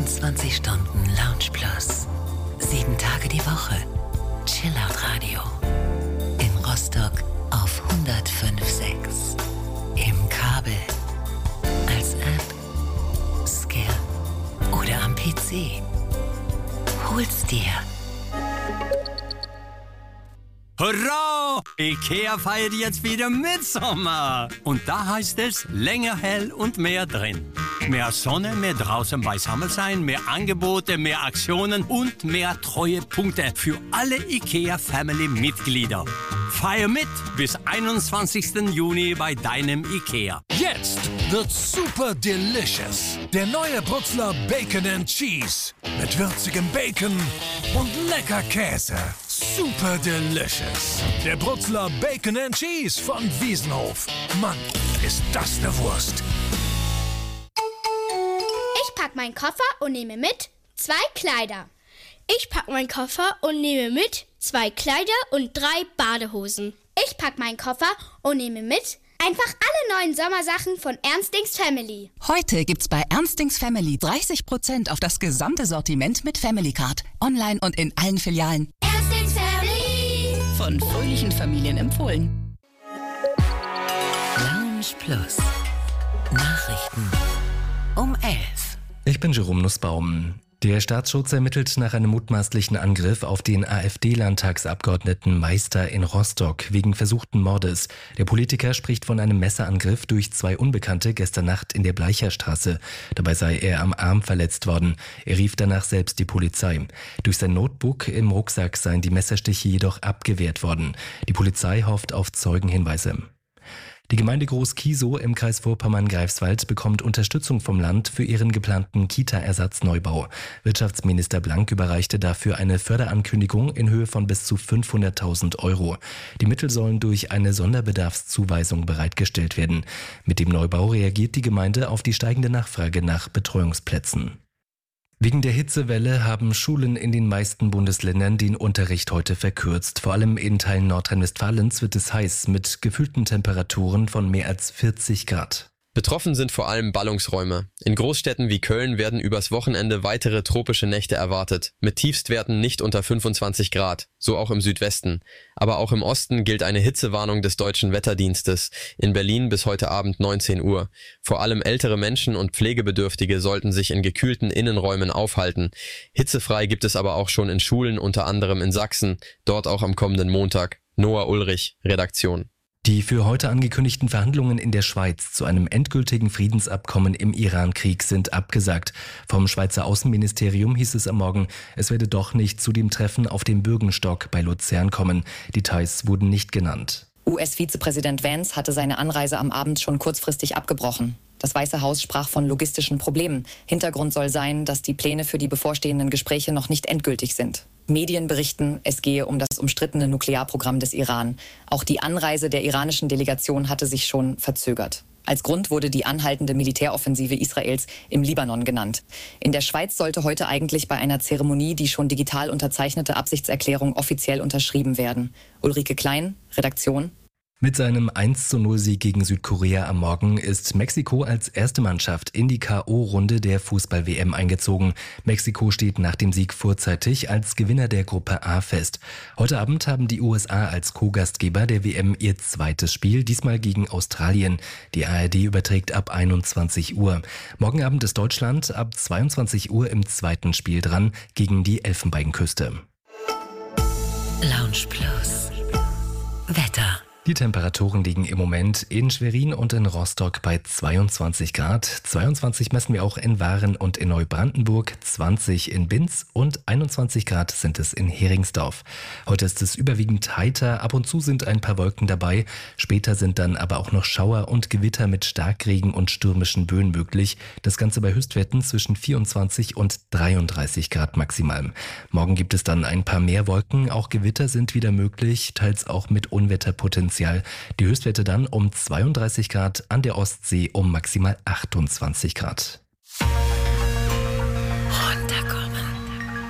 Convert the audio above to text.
24 Stunden Lounge Plus. 7 Tage die Woche. Chillout Radio. In Rostock auf 105.6. Im Kabel. Als App. Skill. Oder am PC. Hol's dir. Hurra! IKEA feiert jetzt wieder Mitsommer. Und da heißt es länger hell und mehr drin. Mehr Sonne, mehr draußen beisammen sein, mehr Angebote, mehr Aktionen und mehr Treuepunkte für alle IKEA-Family-Mitglieder. Feier mit bis 21. Juni bei deinem IKEA. Jetzt wird super delicious. Der neue Brutzler Bacon and Cheese. Mit würzigem Bacon und lecker Käse. Super delicious. Der Brutzler Bacon and Cheese von Wiesenhof. Mann, ist das eine Wurst. Ich pack meinen Koffer und nehme mit 2 Kleider. Ich pack meinen Koffer und nehme mit 2 Kleider und 3 Badehosen. Ich pack meinen Koffer und nehme mit einfach alle neuen Sommersachen von Ernstings Family. Heute gibt's bei Ernstings Family 30% auf das gesamte Sortiment mit Family Card. Online und in allen Filialen. Ernstings Family. Von fröhlichen Familien empfohlen. Lounge Plus. Nachrichten um 11. Ich bin Jerome Nussbaum. Der Staatsschutz ermittelt nach einem mutmaßlichen Angriff auf den AfD-Landtagsabgeordneten Meister in Rostock wegen versuchten Mordes. Der Politiker spricht von einem Messerangriff durch 2 Unbekannte gestern Nacht in der Bleicherstraße. Dabei sei er am Arm verletzt worden. Er rief danach selbst die Polizei. Durch sein Notebook im Rucksack seien die Messerstiche jedoch abgewehrt worden. Die Polizei hofft auf Zeugenhinweise. Die Gemeinde Groß-Kiesow im Kreis Vorpommern-Greifswald bekommt Unterstützung vom Land für ihren geplanten Kita-Ersatzneubau. Wirtschaftsminister Blank überreichte dafür eine Förderankündigung in Höhe von bis zu 500.000 €. Die Mittel sollen durch eine Sonderbedarfszuweisung bereitgestellt werden. Mit dem Neubau reagiert die Gemeinde auf die steigende Nachfrage nach Betreuungsplätzen. Wegen der Hitzewelle haben Schulen in den meisten Bundesländern den Unterricht heute verkürzt. Vor allem in Teilen Nordrhein-Westfalens wird es heiß mit gefühlten Temperaturen von mehr als 40 Grad. Betroffen sind vor allem Ballungsräume. In Großstädten wie Köln werden übers Wochenende weitere tropische Nächte erwartet, mit Tiefstwerten nicht unter 25 Grad, so auch im Südwesten. Aber auch im Osten gilt eine Hitzewarnung des Deutschen Wetterdienstes. In Berlin bis heute Abend 19 Uhr. Vor allem ältere Menschen und Pflegebedürftige sollten sich in gekühlten Innenräumen aufhalten. Hitzefrei gibt es aber auch schon in Schulen, unter anderem in Sachsen, dort auch am kommenden Montag. Noah Ulrich, Redaktion. Die für heute angekündigten Verhandlungen in der Schweiz zu einem endgültigen Friedensabkommen im Iran-Krieg sind abgesagt. Vom Schweizer Außenministerium hieß es am Morgen, es werde doch nicht zu dem Treffen auf dem Bürgenstock bei Luzern kommen. Details wurden nicht genannt. US-Vizepräsident Vance hatte seine Anreise am Abend schon kurzfristig abgebrochen. Das Weiße Haus sprach von logistischen Problemen. Hintergrund soll sein, dass die Pläne für die bevorstehenden Gespräche noch nicht endgültig sind. Medien berichten, es gehe um das umstrittene Nuklearprogramm des Iran. Auch die Anreise der iranischen Delegation hatte sich schon verzögert. Als Grund wurde die anhaltende Militäroffensive Israels im Libanon genannt. In der Schweiz sollte heute eigentlich bei einer Zeremonie die schon digital unterzeichnete Absichtserklärung offiziell unterschrieben werden. Ulrike Klein, Redaktion. Mit seinem 1:0-Sieg gegen Südkorea am Morgen ist Mexiko als erste Mannschaft in die K.O.-Runde der Fußball-WM eingezogen. Mexiko steht nach dem Sieg vorzeitig als Gewinner der Gruppe A fest. Heute Abend haben die USA als Co-Gastgeber der WM ihr zweites Spiel, diesmal gegen Australien. Die ARD überträgt ab 21 Uhr. Morgen Abend ist Deutschland ab 22 Uhr im zweiten Spiel dran gegen die Elfenbeinküste. Lounge Plus. Wetter. Die Temperaturen liegen im Moment in Schwerin und in Rostock bei 22 Grad. 22 messen wir auch in Waren und in Neubrandenburg, 20 in Binz und 21 Grad sind es in Heringsdorf. Heute ist es überwiegend heiter, ab und zu sind ein paar Wolken dabei. Später sind dann aber auch noch Schauer und Gewitter mit Starkregen und stürmischen Böen möglich. Das Ganze bei Höchstwerten zwischen 24 und 33 Grad maximal. Morgen gibt es dann ein paar mehr Wolken, auch Gewitter sind wieder möglich, teils auch mit Unwetterpotenzial. Die Höchstwerte dann um 32 Grad, an der Ostsee um maximal 28 Grad.